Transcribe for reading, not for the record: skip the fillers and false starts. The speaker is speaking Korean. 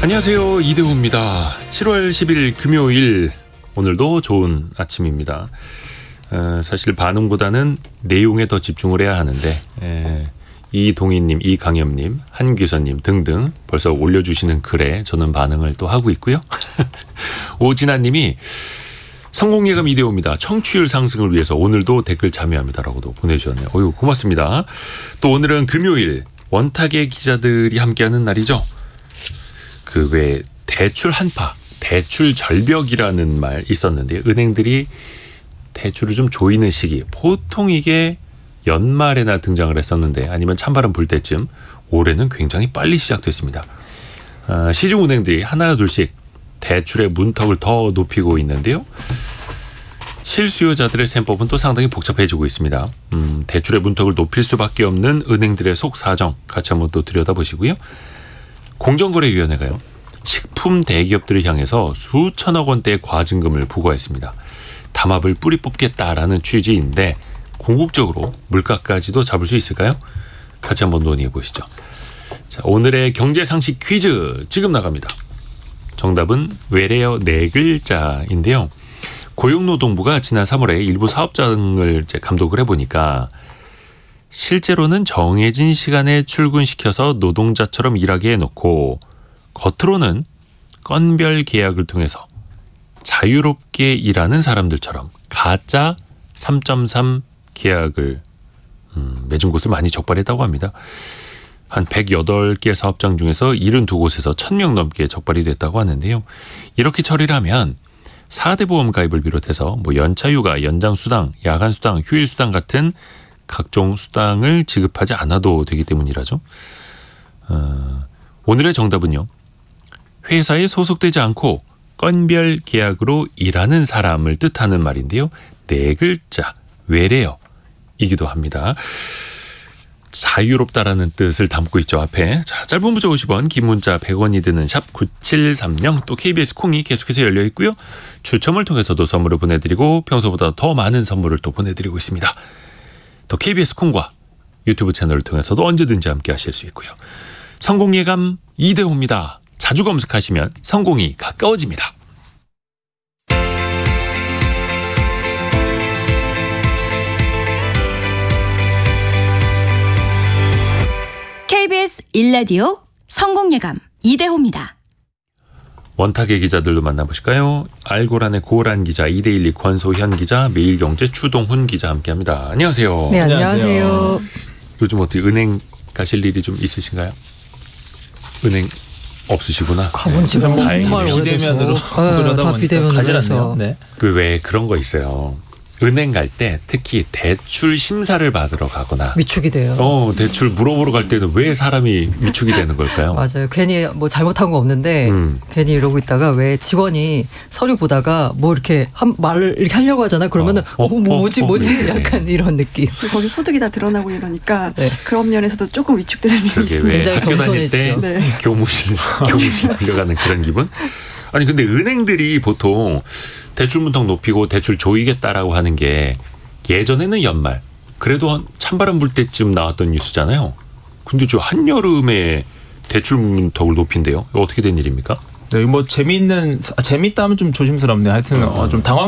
안녕하세요. 이대호입니다. 7월 10일 금요일, 오늘도 좋은 아침입니다. 사실 반응보다는 내용에 더 집중을 해야 하는데 이동희님, 이강엽님, 한귀선님 등등 벌써 올려주시는 글에 저는 반응을 또 하고 있고요. 오진아님이 성공예감 이대호입니다. 청취율 상승을 위해서 오늘도 댓글 참여합니다라고도 보내주셨네요. 어휴, 고맙습니다. 또 오늘은 금요일, 원탁의 기자들이 함께하는 날이죠. 그 왜 대출 한파, 대출 절벽이라는 말 있었는데 은행들이 대출을 좀 조이는 시기, 보통 이게 연말에나 등장을 했었는데 아니면 찬바람 불 때쯤, 올해는 굉장히 빨리 시작됐습니다. 시중은행들이 하나 둘씩 대출의 문턱을 더 높이고 있는데요. 실수요자들의 셈법은 또 상당히 복잡해지고 있습니다. 대출의 문턱을 높일 수밖에 없는 은행들의 속사정 같이 한번 또 들여다보시고요. 공정거래위원회가요, 식품 대기업들을 향해서 수천억 원대의 과징금을 부과했습니다. 담합을 뿌리 뽑겠다라는 취지인데 궁극적으로 물가까지도 잡을 수 있을까요? 같이 한번 논의해 보시죠. 자, 오늘의 경제상식 퀴즈 지금 나갑니다. 정답은 외래어 4글자인데요. 고용노동부가 지난 3월에 일부 사업장을 감독을 해보니까 실제로는 정해진 시간에 출근시켜서 노동자처럼 일하게 해놓고 겉으로는 건별 계약을 통해서 자유롭게 일하는 사람들처럼 가짜 3.3 계약을 맺은 곳을 많이 적발했다고 합니다. 한 108개 사업장 중에서 72곳에서 1000명 넘게 적발이 됐다고 하는데요. 이렇게 처리를 하면 4대 보험 가입을 비롯해서 연차휴가, 연장수당, 야간수당, 휴일수당 같은 각종 수당을 지급하지 않아도 되기 때문이라죠. 오늘의 정답은요, 회사에 소속되지 않고 건별 계약으로 일하는 사람을 뜻하는 말인데요. 4글자, 외래어이기도 합니다. 자유롭다라는 뜻을 담고 있죠, 앞에. 자, 짧은 문자 50원, 긴 문자 100원이 드는 샵 9730, 또 KBS 콩이 계속해서 열려 있고요. 추첨을 통해서도 선물을 보내드리고 평소보다 더 많은 선물을 또 보내드리고 있습니다. 또 KBS 콩과 유튜브 채널을 통해서도 언제든지 함께 하실 수 있고요. 성공예감 이대호입니다. 자주 검색하시면 성공이 가까워집니다. KBS 1라디오 성공예감 이대호입니다. 원탁의 기자들로 만나보실까요? 알고란의 고란 기자, 2대12 권소현 기자, 매일경제 추동훈 기자 함께합니다. 안녕하세요. 네, 안녕하세요. 요즘 어떻게 은행 가실 일이 좀 있으신가요? 은행 없으시구나. 가본 지가 정말 비대면으로 그러다 보니까 가질 않네요. 네. 그 왜 그런 거 있어요. 은행 갈 때 특히 대출 심사를 받으러 가거나 위축이 돼요. 대출 물어보러 갈 때는 왜 사람이 위축이 되는 걸까요? 맞아요. 괜히 잘못한 거 없는데 괜히 이러고 있다가 왜 직원이 서류 보다가 이렇게 말을 이렇게 하려고 하잖아. 그러면은 뭐지 약간 이런 느낌. 거기 소득이 다 드러나고 이러니까 네. 그런 면에서도 조금 위축되는 면이 있습니다. 굉장히 학교 다닐 때 겸손해지죠. 네. 교무실 빌려가는 그런 기분? 아니 근데 은행들이 보통 대출 문턱 높이고 대출 조이겠다라고 하는 게 예전에는 연말, 그래도 한 찬바람 불 때쯤 나왔던 뉴스잖아요. 근데 저 한여름에 대출 문턱을 높인대요. 이거 어떻게 된 일입니까? 네, 재밌다 하면 좀 조심스럽네요. 하여튼 좀 당황